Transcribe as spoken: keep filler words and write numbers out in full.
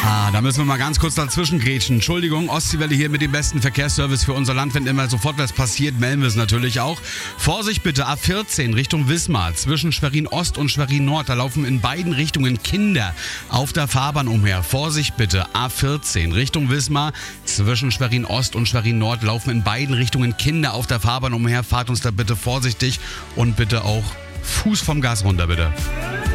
Ah, da müssen wir mal ganz kurz dazwischen grätschen. Entschuldigung, Ostseewelle hier mit dem besten Verkehrsservice für unser Land. Wenn immer sofort was passiert, melden wir es natürlich auch. Vorsicht bitte, A vierzehn Richtung Wismar, zwischen Schwerin Ost und Schwerin Nord. Da laufen in beiden Richtungen Kinder auf der Fahrbahn umher. Vorsicht bitte, A vierzehn Richtung Wismar, zwischen Schwerin Ost und Schwerin Nord laufen in beiden Richtungen Kinder auf der Fahrbahn umher. Fahrt uns da bitte vorsichtig und bitte auch Fuß vom Gas runter, bitte.